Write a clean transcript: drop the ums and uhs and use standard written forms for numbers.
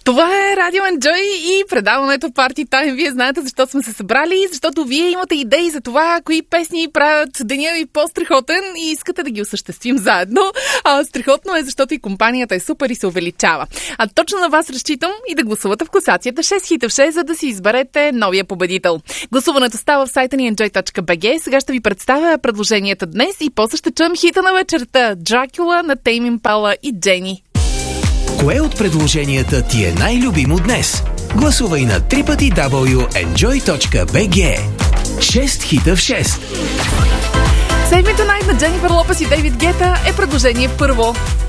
Това е Радио Enjoy и предаването Party Time. Вие знаете защо сме се събрали, защото вие имате идеи за това, кои песни правят деня ви по-страхотен и искате да ги осъществим заедно. Страхотно е, защото и компанията е супер и се увеличава. А точно на вас разчитам и да гласувате в класацията 6 хита в 6, за да си изберете новия победител. Гласуването става в сайта ни enjoy.bg. Сега ще ви представя предложенията днес и после ще чуем хита на вечерта Дракула на Тейм Импала и Джени. Кое от предложенията ти е най-любимо днес? Гласувай на www.enjoy.bg. 6 хита в 6. Save Me Tonight на Дженнифър Лопес и Дейвид Гета е предложение първо.